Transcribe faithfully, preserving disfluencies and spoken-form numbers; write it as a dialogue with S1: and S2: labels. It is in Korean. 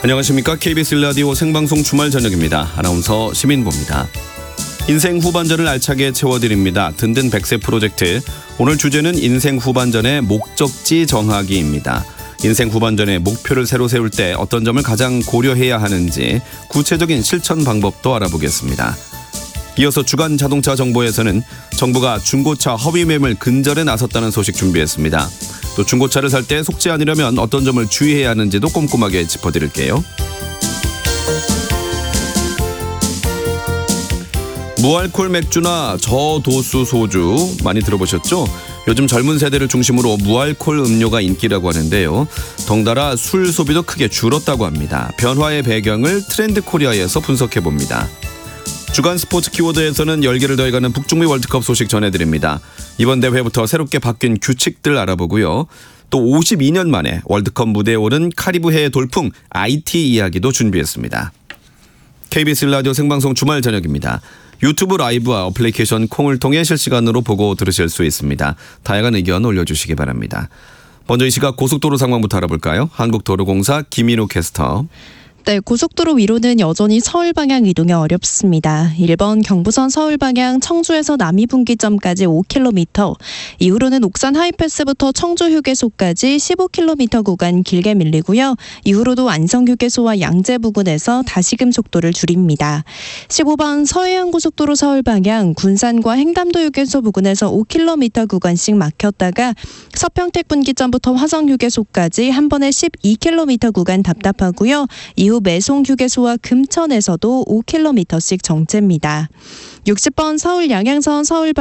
S1: 안녕하십니까. 케이비에스 라디오 생방송 주말 저녁입니다. 아나운서 시민보입니다. 인생 후반전을 알차게 채워드립니다. 든든 백세 프로젝트. 오늘 주제는 인생 후반전의 목적지 정하기입니다. 인생 후반전의 목표를 새로 세울 때 어떤 점을 가장 고려해야 하는지 구체적인 실천 방법도 알아보겠습니다. 이어서 주간 자동차 정보에서는 정부가 중고차 허위 매물 근절에 나섰다는 소식 준비했습니다. 또 중고차를 살 때 속지 않으려면 어떤 점을 주의해야 하는지도 꼼꼼하게 짚어드릴게요. 무알콜 맥주나 저도수 소주 많이 들어보셨죠? 요즘 젊은 세대를 중심으로 무알콜 음료가 인기라고 하는데요. 덩달아 술 소비도 크게 줄었다고 합니다. 변화의 배경을 트렌드 코리아에서 분석해봅니다. 주간 스포츠 키워드에서는 열기를 더해가는 북중미 월드컵 소식 전해드립니다. 이번 대회부터 새롭게 바뀐 규칙들 알아보고요. 또 오십이 년 만에 월드컵 무대에 오른 카리브해의 돌풍 아이티 이야기도 준비했습니다. 케이비에스 라디오 생방송 주말 저녁입니다. 유튜브 라이브와 어플리케이션 콩을 통해 실시간으로 보고 들으실 수 있습니다. 다양한 의견 올려주시기 바랍니다. 먼저 이 시각 고속도로 상황부터 알아볼까요? 한국도로공사 김인우 캐스터.
S2: 네, 고속도로 위로는 여전히 서울 방향 이동이 어렵습니다. 일 번 경부선 서울 방향 청주에서 남이분기점까지 오 킬로미터, 이후로는 옥산 하이패스부터 청주 휴게소까지 십오 킬로미터 구간 길게 밀리고요. 이후로도 안성 휴게소와 양재 부근에서 다시금 속도를 줄입니다. 십오 번 서해안고속도로 서울 방향 군산과 횡담도 휴게소 부근에서 오 킬로미터 구간씩 막혔다가 서평택 분기점부터 화성 휴게소까지 한 번에 십이 킬로미터 구간 답답하고요. 이후 매송 휴게소와 금천에서도 오 킬로미터씩 정체입니다. 육십 번 서울 양양선 서울